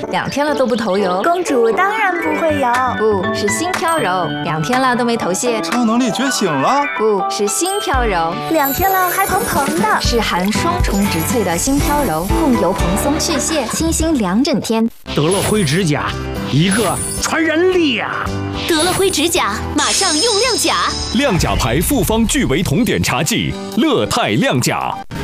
2天了都不头油。 公主当然不会有， 不是心飘柔，2天了都没头屑。 超能力觉醒了， 不是心飘柔 ，2天了还蓬蓬的， 是含双重植萃的心飘柔，控油蓬松去屑，清新2整天。 得了灰指甲，一个传染力呀！ 得了灰指甲，马上用亮甲。 亮甲牌复方聚维酮碘茶剂，乐泰亮甲。